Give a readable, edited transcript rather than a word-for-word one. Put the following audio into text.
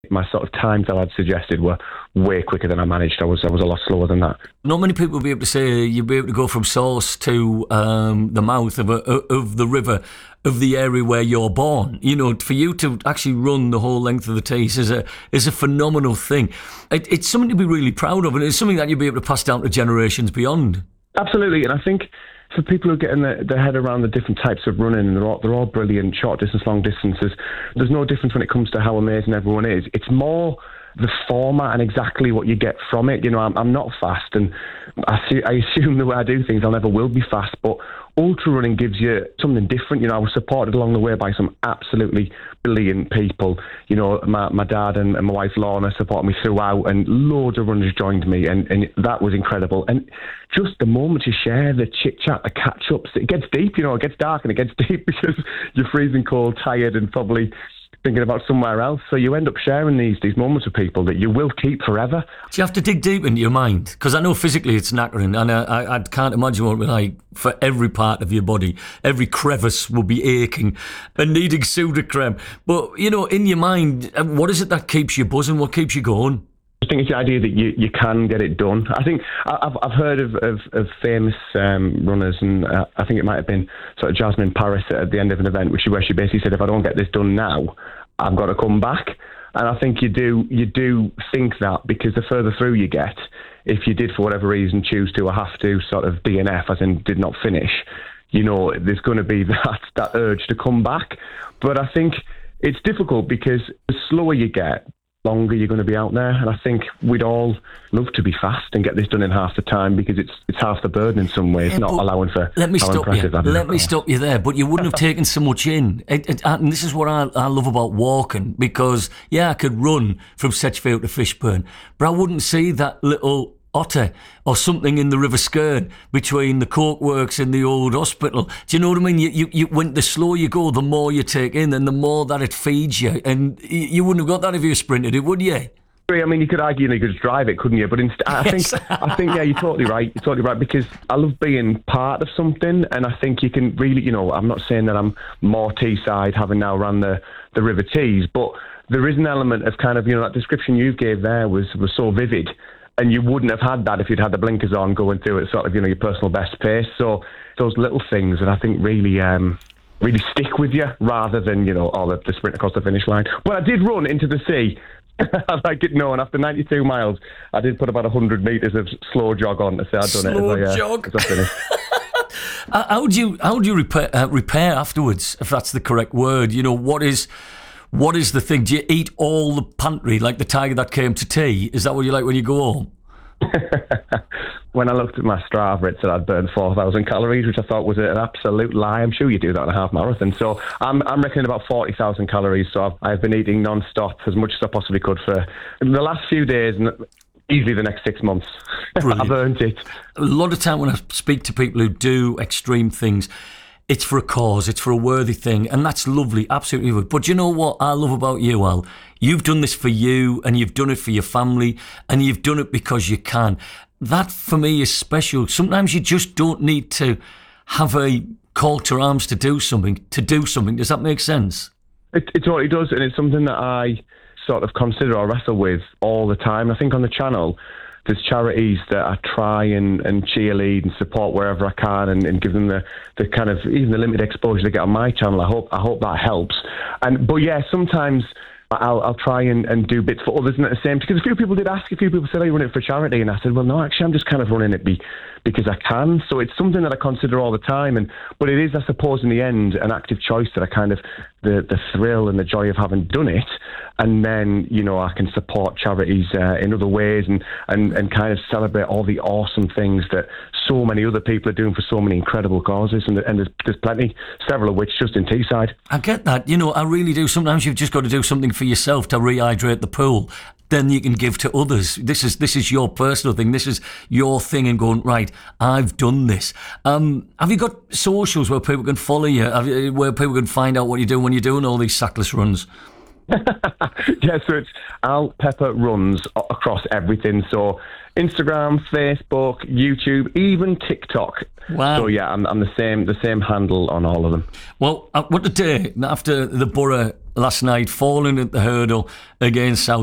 My sort of times that I'd suggested were way quicker than I managed. I was a lot slower than that. Not many people will be able to say you'll be able to go from source to the mouth of the river of the area where you're born. You know, for you to actually run the whole length of the Tees is a phenomenal thing. It's something to be really proud of, and it's something that you'll be able to pass down to generations beyond. Absolutely, and I think for people who are getting their head around the different types of running, and they're all brilliant, short distance, long distances, there's no difference when it comes to how amazing everyone is. It's more the format and exactly what you get from it. You know, I'm not fast, and I assume the way I do things, I never will be fast, but ultra running gives you something different. You know, I was supported along the way by some absolutely brilliant people. You know, my dad and my wife Lorna supported me throughout, and loads of runners joined me, and that was incredible. And just the moment you share, the chit chat, the catch ups, it gets deep. You know, it gets dark and it gets deep because you're freezing cold, tired, and probably thinking about somewhere else. So you end up sharing these moments with people that you will keep forever. Do you have to dig deep into your mind? Because I know physically it's knackering, and I can't imagine what it would be like for every part of your body. Every crevice will be aching and needing Sudocrem. But, you know, in your mind, what is it that keeps you buzzing? What keeps you going? I think it's the idea that you can get it done. I think I've heard of famous runners, and I think it might have been sort of Jasmine Paris at the end of an event, where she basically said, if I don't get this done now, I've got to come back. And I think you do think that, because the further through you get, if you did for whatever reason choose to or have to sort of DNF, as in did not finish, you know, there's going to be that urge to come back. But I think it's difficult because the slower you get, longer you're going to be out there. And I think we'd all love to be fast and get this done in half the time, because it's half the burden in some ways, not allowing for Let me stop you there. But you wouldn't have taken so much in. And this is what I love about walking, because, yeah, I could run from Sedgefield to Fishburn, but I wouldn't see that little otter or something in the River Skerne between the Coke Works and the old hospital. Do you know what I mean? You when the slower you go, the more you take in, and the more that it feeds you. And you wouldn't have got that if you sprinted it, would you? I mean, you could argue you could just drive it, couldn't you? But I think, yeah, you're totally right. You're totally right, because I love being part of something, and I think you can really, you know, I'm not saying that I'm more Teesside, having now run the River Tees, but there is an element of kind of, you know, that description you gave there was so vivid. And you wouldn't have had that if you'd had the blinkers on going through it, sort of, you know, your personal best pace. So those little things that I think really stick with you, rather than, you know, the sprint across the finish line. But I did run into the sea. I'd like it known, after 92 miles, I did put about 100 metres of slow jog on to say I'd done slow jog. As I finished. How do you repair afterwards, if that's the correct word? You know, what is the thing? Do you eat all the pantry like the tiger that came to tea? Is that what you like when you go home? When I looked at my Strava, it said I'd burned 4,000 calories, which I thought was an absolute lie. I'm sure you do that in a half marathon. So I'm reckoning about 40,000 calories. So I've been eating non-stop as much as I possibly could for the last few days, and easily the next 6 months. I've earned it. A lot of time when I speak to people who do extreme things, it's for a cause, it's for a worthy thing, and that's lovely, absolutely lovely. But you know what I love about you, Al? You've done this for you, and you've done it for your family, and you've done it because you can. That, for me, is special. Sometimes you just don't need to have a call to arms to do something. Does that make sense? It totally does, and it's something that I sort of consider or wrestle with all the time. I think on the channel, there's charities that I try and cheerlead and support wherever I can, and give them the kind of, even the limited exposure they get on my channel. I hope that helps. But yeah, sometimes I'll try and do bits for others, and at the same time, because a few people said, "Are you running it for charity?" And I said, "Well, no, actually, I'm just kind of running it because I can." So it's something that I consider all the time, but it is, I suppose, in the end, an active choice that I kind of, the thrill and the joy of having done it, and then, you know, I can support charities in other ways, and kind of celebrate all the awesome things that so many other people are doing for so many incredible causes, and there's plenty, several of which just in Teesside. I get that, you know, I really do. Sometimes you've just got to do something for yourself to rehydrate the pool. Then you can give to others. This is your personal thing. This is your thing, and going, right, I've done this. Have you got socials where people can follow you? Where people can find out what you're doing when you're doing all these sackless runs? Yeah, so it's Al Pepper Runs across everything. So Instagram, Facebook, YouTube, even TikTok. Wow. So yeah, I'm the same handle on all of them. Well, what a day after the Borough last night, falling at the hurdle against South